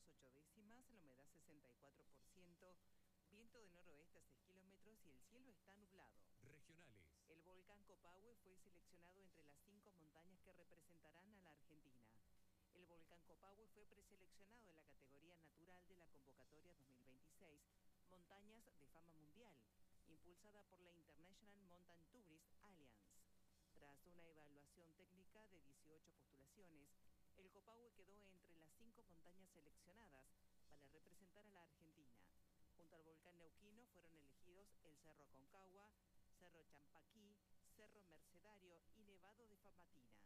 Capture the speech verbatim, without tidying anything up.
ocho décimas, la humedad sesenta y cuatro por ciento, viento de noroeste a seis kilómetros y el cielo está nublado. Regionales. El volcán Copahue fue seleccionado entre las cinco montañas que representarán a la Argentina. El volcán Copahue fue preseleccionado en la categoría natural de la convocatoria dos mil veintiséis, Montañas de Fama Mundial, impulsada por la International Mountain Tourist Alliance. Tras una evaluación técnica de dieciocho postulaciones, el Copahue quedó entre las cinco montañas seleccionadas para representar a la Argentina. Junto al volcán neuquino fueron elegidos el Cerro Aconcagua, Cerro Champaquí, Cerro Mercedario y Nevado de Famatina.